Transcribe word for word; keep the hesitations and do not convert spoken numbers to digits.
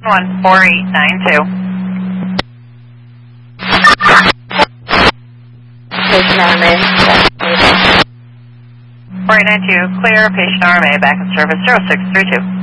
one four eight nine two. Patient R M A. four eight nine two, clear, patient R M A, back in service zero six three two.